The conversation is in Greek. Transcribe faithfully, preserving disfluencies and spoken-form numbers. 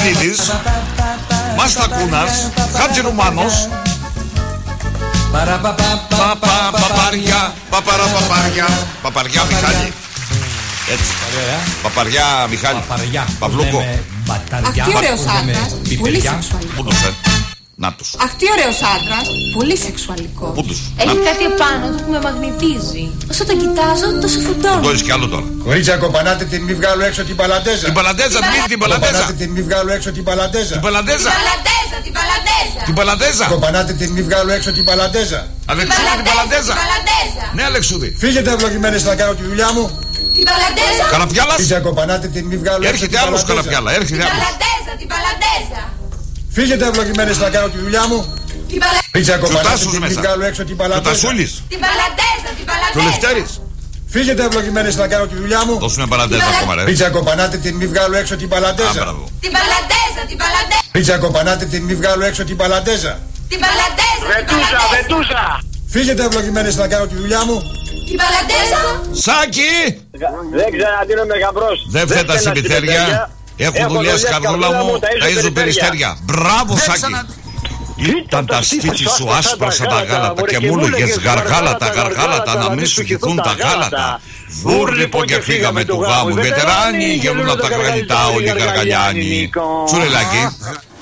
Μανολίδης, Μαστακούνας, Χατζηρουμάνος, Παπαριά, Παπαραπαπάρια, Παπαριά Μιχάλη. Έτσι. Παπαριά Μιχάλη. Παυλούκο. Αχ, τι ωραίος άντρας, πολύ σεξουαλικό. Πού τους, ε? Να τους. Αχ, τι ωραίος άντρας, πολύ σεξουαλικό. Πού τους. Έχει κάτι επάνω του που με μαγνητίζει. Όσο τον κοιτάζω, τόσο φουντώνω. Το έχεις κι άλλο τώρα. Κορίτσια, κοπανάτε την, μη βγάλω έξω την παλαντέζα. Την παλαντέζα, μην την παλαντέζα. Κοπανάτε την, μη βγάλω έξω την παλαντέζα. Την παλαντέζα. Παλαντέζα, την παλαντέζα. Την παλαντέζα. Κοπανάτε την, μη βγάλω έξω την παλαντέζα. Αλεξούδη, την παλαντέζα. Παλαντέζα. Ναι, Αλεξούδη. Φύγετε ευλογημένες να κάνω τη δουλειά μου. Την παλαντέζα. Καραπιάλας. Κορίτσια, κοπανάτε την, μη βγάλω έξω την Έρχεται άλλος παλαντέζα. Καραπιάλα. Έρχεται άλλος. Παλαντέζα, την παλαντέζα. Φύγετε ευλογημένες να κάνω τη δουλειά μου. Την παλαντέζα. Κορίτσια, κοπανάτε Τάσος την, μη μέσα. βγάλω έξω την Και ο παλαντέζα. Τασούλης. Την παλαντέζα, την Και ο παλαντέζα. Λευτέρης. Φύγετε ευλογημένες να κάνω τη δουλειά μου. Δώσουμε παλαντέζα ακόμα, ρε. Κορίτσια, κοπανάτε την, μη βγάλω έξω την Α, παλαντέζα. μπράβο. Την παλαντέζα, την παλαντέζα. Κορίτσια, κοπανάτε την, μη βγάλω έξω την παλαντέζα. Την παλαντέζα, την Βετούσα, παλαντέζα. βετούσα. Φύγετε ευλογημένες να κάνω τη δουλειά μου. Την παλαντέζα. Σάκη! Δεν ξαναδίνω με γαμπρός. Δεν φταίει τα συμπιθέρια. Έχω δουλειές καρδούλα μου, ταΐζω περιστέρια. Μπράβο, Σάκη! Ήταν τα στήθη σου άσπρα σαν τα γάλατα και μου έλεγες γαργάλατα, γαργάλατα, να μην σου χυθούν τα γάλατα. Βουρ λοιπόν και φύγαμε του γάμου, οι βετεράνοι γελούν από τα γρανιτά όλοι οι γαργαλιάνοι. Τσουρελάκι.